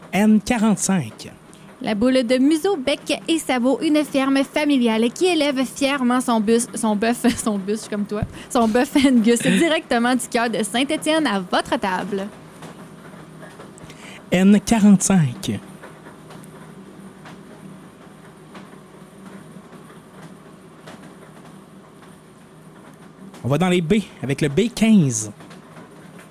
N45. La boule de museau, bec et sabot, une ferme familiale qui élève fièrement son bœuf Angus directement du cœur de Saint-Étienne à votre table. N45. On va dans les B avec le B15.